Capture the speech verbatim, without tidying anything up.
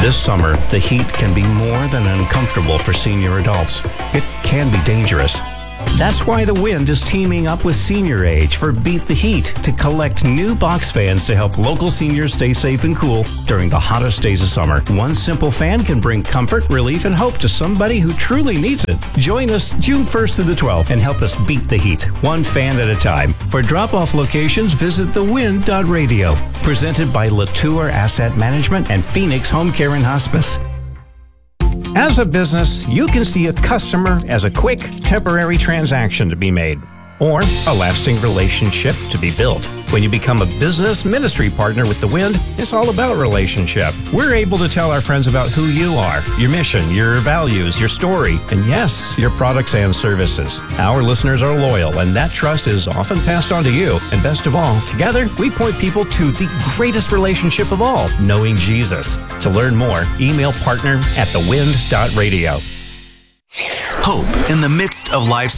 This summer, the heat can be more than uncomfortable for senior adults. It can be dangerous. That's why The Wind is teaming up with Senior Age for Beat the Heat to collect new box fans to help local seniors stay safe and cool during the hottest days of summer. One simple fan can bring comfort, relief, and hope to somebody who truly needs it. Join us June first through the twelfth and help us beat the heat, one fan at a time. For drop-off locations, visit the wind dot radio. Presented by Latour Asset Management and Phoenix Home Care and Hospice. As a business, you can see a customer as a quick, temporary transaction to be made, or a lasting relationship to be built. When you become a business ministry partner with The Wind, it's all about relationship. We're able to tell our friends about who you are, your mission, your values, your story, and yes, your products and services. Our listeners are loyal, and that trust is often passed on to you. And best of all, together, we point people to the greatest relationship of all, knowing Jesus. To learn more, email partner at the wind dot radio. Hope in the midst of life's